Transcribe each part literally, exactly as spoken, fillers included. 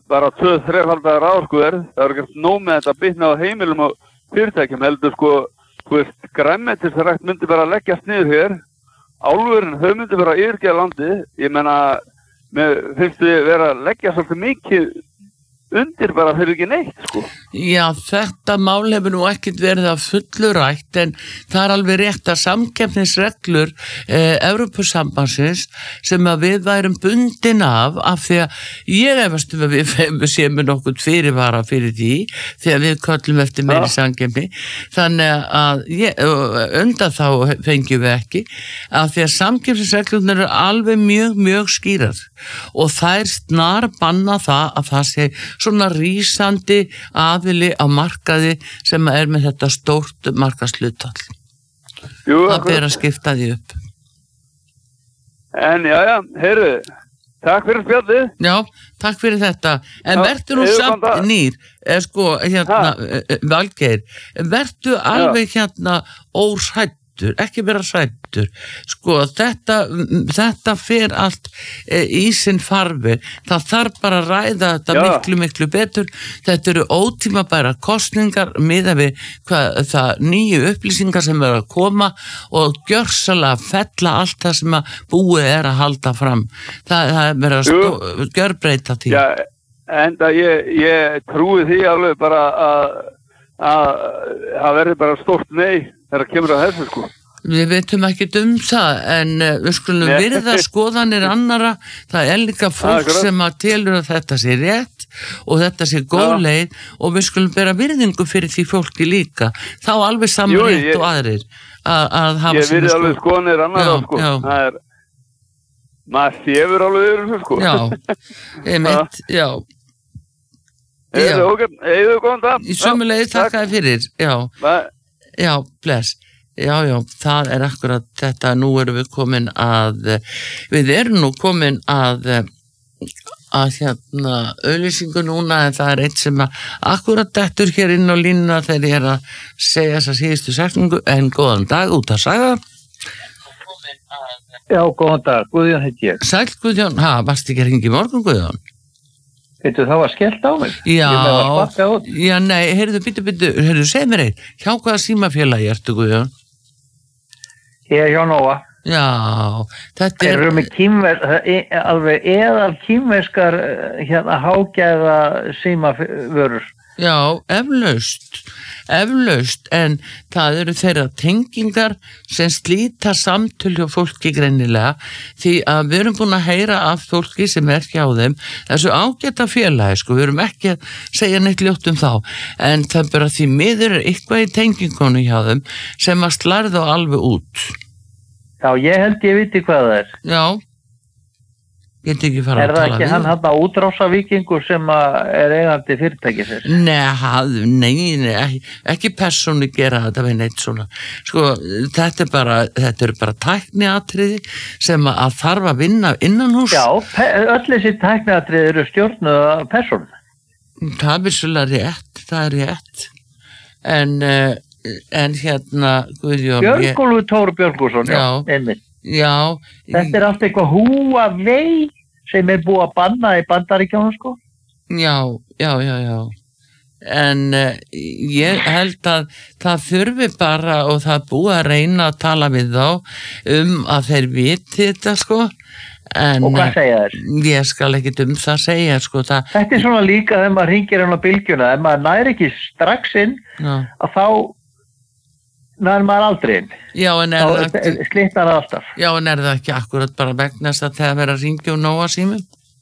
bara tvö, þrefaldar raforkuverð, það er ekki nóg með þetta bitna á heimilum og fyrirtækjum, heldur sko, þú veist, grænmetisrækt myndi bara leggjast niður hér, álverin, þau myndi bara yfirgefa landið, ég menna, með, finnst þið vera að leggja svolítið mikið undir bara fyrir ekki neitt, sko. Já, þetta mál hefur nú ekkert verið að fullu rætt, en það er alveg rétt að samkeppnisreglur eh, Evrópusambandsins sem að við værum bundin af, af því að ég efast um að við séum með nokkuð fyrirvara fyrir því, þegar við köllum eftir meiri samkeppni, þannig að ég, undan þá fengjum við ekki, af því að samkeppnisreglurnar eru alveg mjög, mjög skýrar og þær snar banna það að það sé svona rísandi aðili á markaði sem er með þetta stórt markaðshlutfall. Jú, það ber að skipta því upp. En já, já, heyrðu, takk fyrir spjallið. Já, takk fyrir þetta. En já, verður nú samt nýr, er sko, hérna, Valgeir, verður alveg hérna óhræddur, ekki vera hræddur. Sko, þetta, þetta fer allt e, í sinn farfi. Það þarf bara að ræða þetta já. miklu, miklu betur. Þetta eru ótímabæra kosningar miðað við hvað, það nýju upplýsingar sem eru að koma og gjörsalega fella allt það sem að búið er að halda fram. Það, það er verið að stó, gjörbreyta því. Já, enda ég, ég trúi því alveg bara að það verður bara stórt nei þegar kemur að þessu, sko. Við veitum ekki um það, en við skulum virða skoðanir annara. Það er líka fólk sem að telur að þetta sé rétt og þetta sé góð leið og við skulum bera virðingu fyrir því fólki líka. Þá alveg saman rétt og aðrir að, að hafa ég virði alveg skoðanir annara, sko. Já. Það er, maður séfur alveg yfir þessu, sko. Já, einmitt, já. Eða, ok, eða góðan dag. Í sömulegis þakka þér fyrir, já. Bæ. Já, bless. Já, já, það er akkurat þetta, nú erum við komin að, við erum nú komin að, að hérna, auglýsingu núna, en það er eitt sem að akkurat dettur hér inn á línuna þegar ég er að segja þessa síðustu setningu, en góðan dag, út að saga. Já, góðan dag, Guðjón heiti ég. Sæll Guðjón, ha, varst ekki að hringi í morgun Guðjón? Veitu, það var skellt á mig. Já, já, nei, heyrðu, byttu, byttu, heyrðu, segð mér einn, hjá hvaða símafélagi ertu Guðjón? Ég er hjá Nóa. Já, þetta er... Þeir eru með kýmver, alveg eðal kýmverskar hérna hágæða símavörur. Já, eflaust, eflaust, en það eru þeirra tengingar sem slíta samtöl hjá fólki greinilega, því að við erum búin að heyra af fólki sem er hjá þeim, þessu ágæta félagi, sko, við erum ekki að segja neitt ljótt um þá, en það bara því miður er eitthvað í tengingonu hjá þeim sem að slarða alveg út. Já, ég held ég viti hvað það er. Já. Get ekki fara er að það tala ekki hann hann að útrásavíkingur sem er eigandi fyrirtækisins? Nei, nei, nei, ekki persónu gera þetta við neitt svona. Sko, þetta er bara, þetta eru bara tækniatriði sem að þarf að vinna innan hús. Já, öll þessi tækniatriði eru stjórnuð af persónu. Það er vissulega rétt, það er rétt. En, en hérna, Guðjón... Björgólfur Tóru Björgússon, já, einmitt. Já. Þetta er allt eitthvað Huawei sem er búið að banna í Bandaríkjunum, sko. Já, já, já, já. En uh, ég held að það þurfi bara og það er búið að reyna að tala við þá um að þeir viti þetta, sko. En, og hvað segja þér? Ég skal ekkit um það segja, sko. Það... Þetta er svona líka þegar maður hringir hann á bylgjuna. Ef maður næri ekki strax inn, já. Að þá nær maður aldrei inn. Já, en er það ekki... Slitnar alltaf. Já, en er það ekki akkurat bara vegnast að það vera að ringja og nóa símum?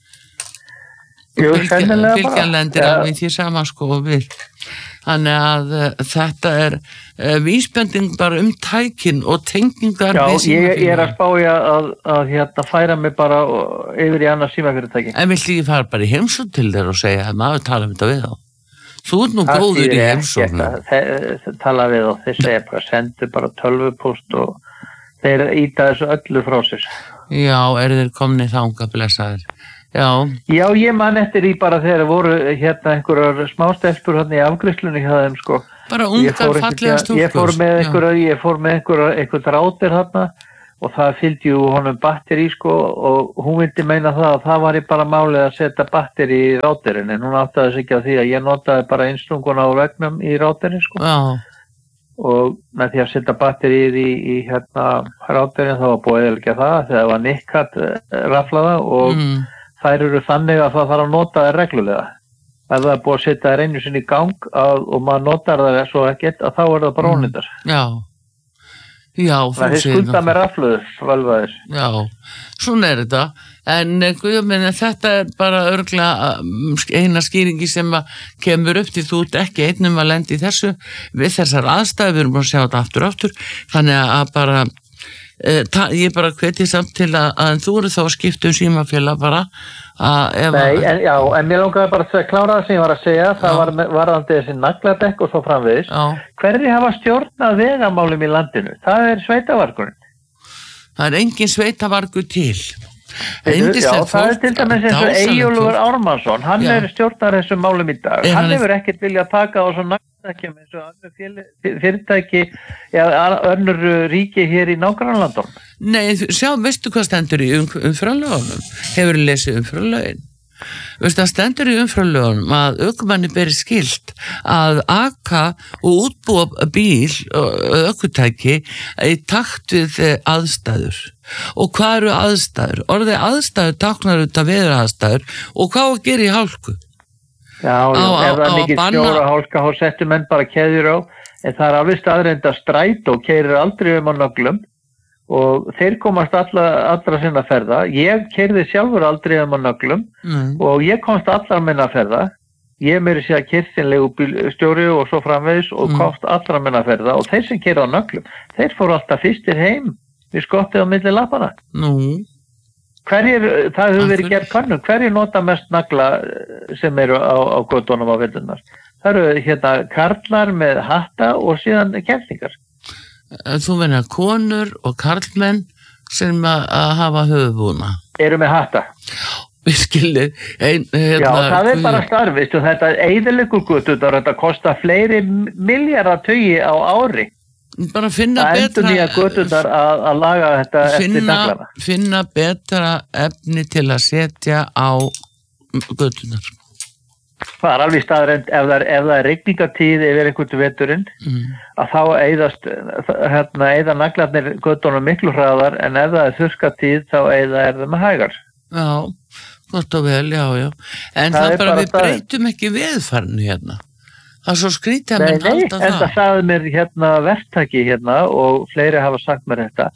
Jú, sennilega bara. Fylgjanlendir alveg því sama, sko, og við. Þannig að uh, þetta er uh, vísbending bara um tækin og tengingar já, við símafyrirtæki. Já, ég er að spája að, að, að hérna, færa mig bara yfir í annars símafyrirtæki. En vill ég fara bara í heimsókn til þér og segja að maður tala um þetta við þá? Þú ert nú góður í heimsóknum. Það tala við og þeir segja bara, sendu bara tölvupóst og þeir íta þessu öllu frá sér. Já, eru þeir komni þanga, blessaður? Já. Já, ég man eftir í bara þegar voru hérna einhverjar smástelpur hérna í afgreiðslunni hjá þeim, sko. Bara ungar fallega stúlkur. Ég fór með einhverjar, ég fór með einhverjar, einhverjar drátir hérna og það fylgdi jú honum batteri sko og hún vildi meina það að það var bara málið að setja batteri í ráterinn en hún áttaði sig ekki á því að ég notaði bara einstunguna á vegnum í ráterinn sko Já. Og með því að setja batterið í, í hérna ráterinn þá var búið eða það þegar það var nikkat raflaða og mm. þær eru þannig að það þarf að nota það reglulega ef það er búið að setja það einu sinni í gang að, og maður notar það svo ekkert að þá er það bara ónýttar mm. Já Já, það er skulda með rafluður, valvaðir. Já, svona er þetta. En guðminn, þetta er bara örgla eina skýringi sem kemur upp til þú ert ekki einnum að lenda í þessu við þessar aðstæður, við erum að sjá þetta aftur og aftur. Þannig að bara, e, ta, ég bara hveti samt til að, að þú eru þá að skipta um símafélag bara. Að, Nei, en, já, en mér langaði bara að klára það sem ég var að segja, það já. var varðandi þessi nagladekk og svo framvegis. Hverri hafa stjórnað vegamálum í landinu? Það er sveitavarkurinn. Það er engin sveitavarkur til. Veitu, já, það er til dæmis eins og Eyjólfur Ármannsson, hann já. er stjórnar þessum málum í dag. Er hann hefur er... ekkert viljað taka á svo nagladekkjum eins og önnur fyrirtæki eða önnur ríki hér í nágrannlandunum. Nei, sjá, veistu hvað stendur í um, umfrálögunum? Hefur þú lesið umfrálögin? Veistu, það stendur í umfrálögunum að ökumanni beri skylt að aka og útbúa bíl og ökutæki í takt við aðstæður. Og hvað eru aðstæður? Orðið aðstæður táknar auðvitað veður aðstæður og hvað að gera í hálku? Já, já, á, ef það er mikið banna... snjóra hálka, þá settur menn bara keðjur á, en það er alveg staðreind að strætó keyrir aldrei um á nöglum og þeir komast alla, allra sinna ferða. Ég keyrði sjálfur aldrei um á nöglum mm. og ég komst allra minna ferða. Ég meiri sé að kyrþinlegu bílstjóri og svo framvegis og mm. komst allra minna ferða og þeir sem keyrði á nöglum, þeir fóru alltaf fyrstir heim við skottið á milli lappana. Nú. Hverjir, það hefur verið gert kannum, hverjir nota mest nagla sem eru á, á götunum á veturnar? Það eru hérna karlar með hatta og síðan kellingar. Þú meina konur og karlmenn sem að, að hafa höfubúna. Eru með hatta. Virkilega. Ein, hérna, Já, það er bara starfist og þetta eyðileggur göturnar, þetta kostar fleiri milljarða tugi á ári. Bara finna það betra... endur nýja göturnar að, að laga þetta finna, eftir naglana. Finna betra efni til að setja á göturnar. Það er alveg staðreind ef það er, ef það er rigningatíð yfir einhvern veturinn mm. að þá eyðast hérna, eyða naglarnir göttunum miklu hraðar en ef það er þurrkatíð þá eyða er það með hægar. Já, gott og vel, já, já. En það, það bara, bara við staðreind. Breytum ekki veðfarnu hérna. Það er svo skrítið að minn halda það. Nei, en það sagði mér hérna verktaki hérna og fleiri hafa sagt mér þetta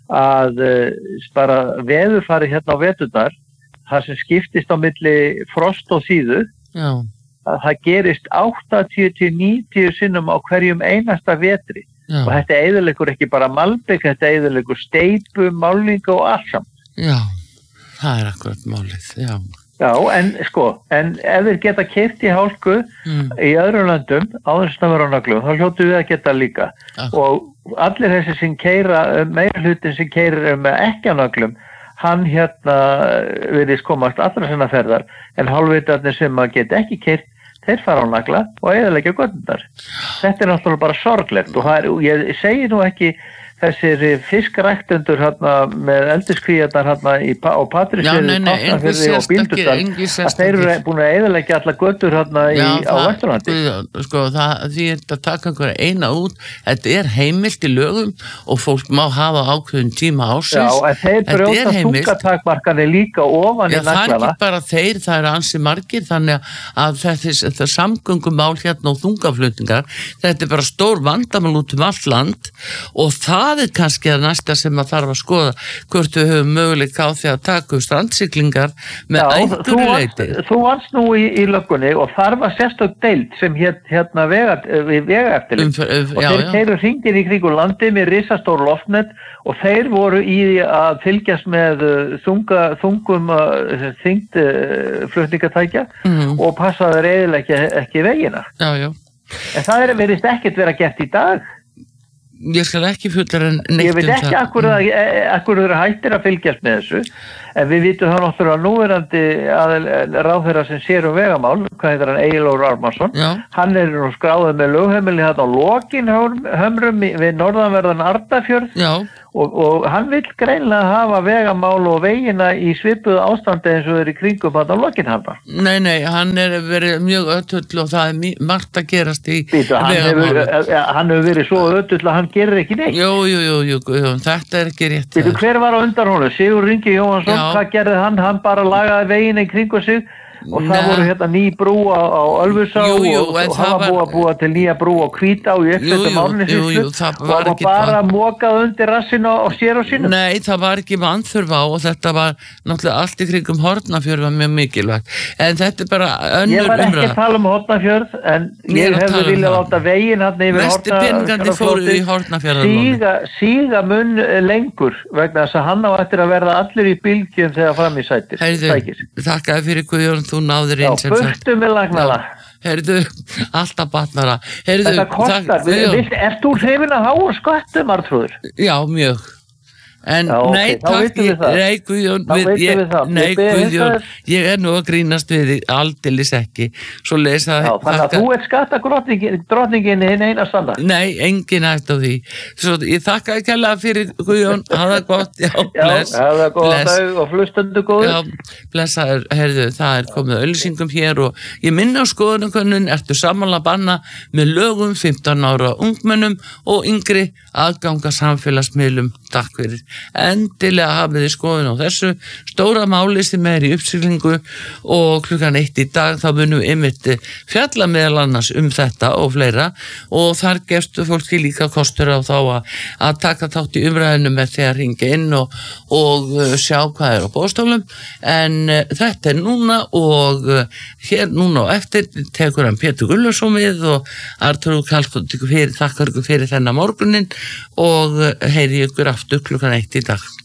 að uh, bara veðurfari hérna á veturnar, það sem skiptist á milli frost og síðu Já. að það gerist áttatíu til níutíu sinnum á hverjum einasta vetri Já. Og þetta eyðileggur ekki bara malbik, þetta eyðileggur steypu, málningu og allt saman. Já, það er akkurat málið, já. Já, en sko, en ef þeir geta keyrt í hálku mm. í öðrum löndum á þess að vera á nöglum, þá hljótu við að geta líka. Ja. Og allir þessi sem keyra, meira hlutin sem keyrir með ekki á nöglum, hann hérna virðist komast allra sinna ferðar en hálfvitarnir sem að geta ekki keyrt þeir fara á nagla og eyðileggja göturnar. Þetta er náttúrulega bara sorglegt og er, ég segi nú ekki þessir fiskræktendur hérna með eldiskvíarnar hérna í, á Patrísfirði, Tálknafirði og Bíldudal að þeir eru búin að eyðileggja alla götur hérna í, á Vesturlandi. Sko, það, því að taka einhverja eina út, þetta er heimilt í lögum og fólk má hafa ákveðin tíma ásins. Já, en þeir brjóta þungatakmarkanir líka ofan Já, í naglana. Já, það er ekki bara þeir, það er ansi margir, þannig að þetta, þetta samgöngumál hérna og þungaflutningar, þetta er bara stór vandamál út um allt land og það Það er kannski að næsta sem að þarf að skoða hvort við höfum möguleika á því að taka um strandsiglingar með einhverju leyti. Þú varst nú í, í löggunni og þar var sérstök deild sem hét hérna vegaeftirlit um, um, og já, þeir keyru hringir í kringum landi með risastór loftnet og þeir voru í að fylgjast með þunga, þungum þyngd flutningatækja mm. og passaði reyðilega ekki, ekki vegina. Já, já. En það er verið ekkert vera gert í dag. Ég skal ekki fullar en neitt um það. Ég veit ekki akkur það akkur eru hættir að fylgjast með þessu, en við vitum það náttúrulega núverandi ráðherra sem sér um vegamál, hvað heitir hann, Eyjólfur Ármannsson, Já. Hann er nú skráður með lögheimili þarna á Lokinhömrum við norðanverðan Arnarfjörð Já. og, og hann vill greinlega hafa vegamál og vegina í svipuðu ástandi eins og er í kringum að á Lokinhamra. Nei, nei, hann er verið mjög ötull og það er margt að gerast í Býtu, hann, hefur, hann hefur verið svo ötull að hann gerir ekki neitt. Jú, jú, jú, jú, jú þetta er ekki rétt. Býtu, hver var á undan honum? Sigur Ingi Jóhannsson, Já. Hvað gerði hann? Hann bara lagaði vegina í kringum sig og það Nei. voru hérna ný brú á, á Ölfusá jú, jú, og, og hann var búið að búa til nýja brú á Hvítá í uppsettum árnisíslu og það var bara van... mókað undir rassinu og sér og sínu. Nei, það var ekki vanþurfa á og þetta var náttúrulega allt í kringum Hornafjörð var mjög mikilvægt en þetta er bara önnur umræða. Ég var ekki umræða. Að tala um Hornafjörð en ég, ég hefði viljað láta veginn hann yfir Mesti peningandi fóru í Hornafjörð síga, síga mun lengur vegna þess að hann á eftir að verða allir í bylgjum þegar fram í sætir. Þakkaði fyrir Guðjón þú náður einn sem sagt. Já, burtu með lagnala. Heyrðu, alltaf batnara. Heyrðu, þetta kostar. Erst þú hrifin að háa sköttum, Arnþrúður? Já, mjög. En Já, nei, okay, takk, ég, nei, Guðjón, við, ég, við nei, Guðjón, ég er nú að grínast við þig, aldeilis ekki, svo lesa... Já, þannig að þú ert skattadrottningin hinn eina standa. Nei, engin hægt á því. Svo ég þakka ekki alveg fyrir Guðjón, hafa það gott, já, bless. Já, hafa það gott dag og flustundu góður. Já, blessaður, heyrðu, það er komið auglýsingum hér og ég minna á skoðanakönnun, ertu samanlega banna með lögum fimmtán ára ungmennum og yngri aðganga samfélagsmiðlum, takk fyrir. Endilega hafið þið skoðun á þessu stóra máli sem er í uppsiglingu og klukkan eitt í dag þá munum við einmitt fjalla meðal annars um þetta og fleira og þar gefst fólki líka kostur á þá að, að taka þátt í umræðinu með því að ringa inn og, og sjá hvað er á boðstólum en uh, þetta er núna og uh, hér núna og eftir tekur hann Pétur Gulluðsson við og Arnþrúður Karlsdóttir þakkar ykkur fyrir þennan morgunin og uh, heyri ykkur aftur klukkan eitt í dag.